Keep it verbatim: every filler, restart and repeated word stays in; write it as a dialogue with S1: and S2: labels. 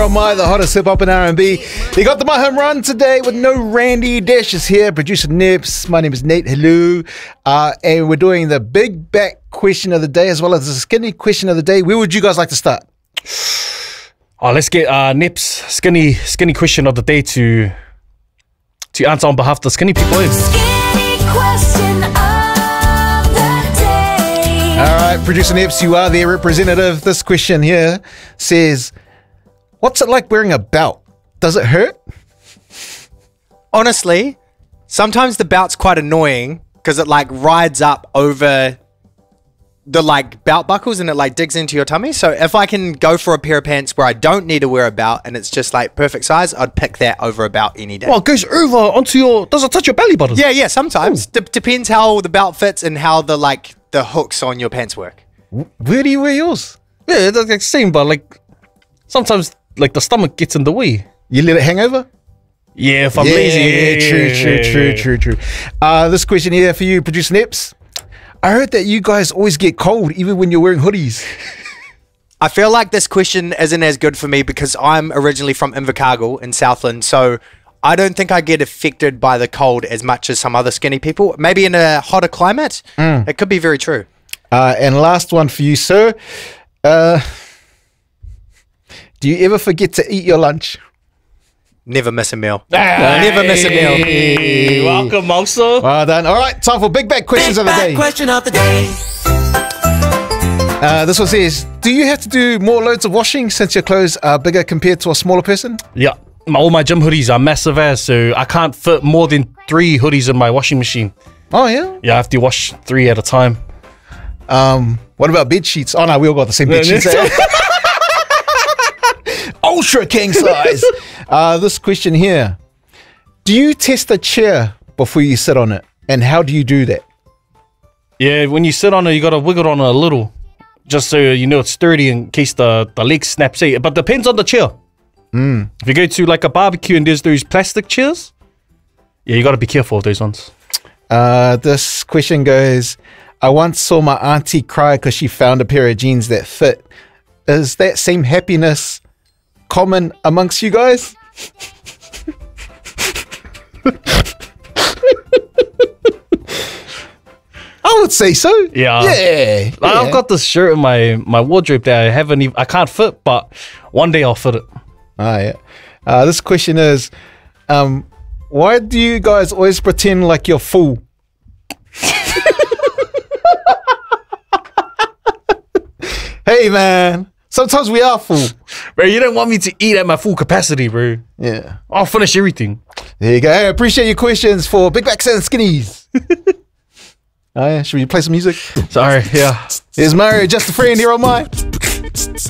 S1: From my, the hottest hip hop and R and B. You got the My Home Run today with no Randy Dash is here, producer Nips. My name is Nate. Hello. Uh, and we're doing the big back question of the day as well as the skinny question of the day. Where would you guys like to start?
S2: Oh, let's get uh, Nips skinny skinny question of the day to to answer on behalf of the skinny people.
S3: Skinny question of the day.
S1: All right, producer Nips, you are their representative. This question here says, what's it like wearing a belt? Does it hurt?
S4: Honestly, sometimes the belt's quite annoying because it like rides up over the like belt buckles and it like digs into your tummy. So if I can go for a pair of pants where I don't need to wear a belt and it's just like perfect size, I'd pick that over a belt any day.
S2: Well, it goes over onto your, does it touch your belly button?
S4: Yeah, yeah, sometimes. D- depends how the belt fits and how the like the hooks on your pants work.
S1: Where do you wear yours?
S2: Yeah, it's like the same, but like sometimes like the stomach gets in the way.
S1: You let it hang over?
S2: Yeah, if I'm
S1: yeah,
S2: lazy.
S1: Yeah, true,
S2: yeah,
S1: true,
S2: yeah,
S1: true,
S2: yeah.
S1: true, true. Uh, this question here for you, producer Nips. I heard that you guys always get cold even when you're wearing hoodies.
S4: I feel like this question isn't as good for me because I'm originally from Invercargill in Southland, so I don't think I get affected by the cold as much as some other skinny people. Maybe in a hotter climate, mm. it could be very true.
S1: Uh, and last one for you, sir. Uh, do you ever forget to eat your lunch?
S4: Never miss a meal.
S2: Hey,
S4: Never miss a meal.
S2: Welcome, Mosa.
S1: Well done. All right, time for big back questions
S3: Big
S1: of the
S3: back
S1: day.
S3: question of the day.
S1: Uh, this one says, do you have to do more loads of washing since your clothes are bigger compared to a smaller person?
S2: Yeah, my, all my gym hoodies are massive ass, so I can't fit more than three hoodies in my washing machine.
S1: Oh, yeah?
S2: Yeah, I have to wash three at a time.
S1: Um, what about bed sheets? Oh, no, we all got the same bed sheets. Ultra king size. Uh, this question here. Do you test a chair before you sit on it? And how do you do that?
S2: Yeah, when you sit on it, you got to wiggle on it a little. Just so you know it's sturdy in case the, the leg snaps out. But depends on the chair.
S1: Mm.
S2: If you go to like a barbecue and there's those plastic chairs, yeah, you got to be careful of those ones.
S1: Uh, this question goes, I once saw my auntie cry because she found a pair of jeans that fit. Is that same happiness common amongst you guys? I would say so.
S2: Yeah.
S1: Yeah.
S2: Like,
S1: yeah.
S2: I've got this shirt in my, my wardrobe that I haven't even, I can't fit, but one day I'll fit it.
S1: Ah, yeah. Uh, this question is, um, why do you guys always pretend like you're full? Hey, man. Sometimes we are full.
S2: Bro, you don't want me to eat at my full capacity, bro.
S1: Yeah.
S2: I'll finish everything.
S1: There you go. Hey, I appreciate your questions for Big Backs and Skinnies. Oh, yeah. Should we play some music?
S2: Sorry, yeah.
S1: Here's Mario, just a friend here on my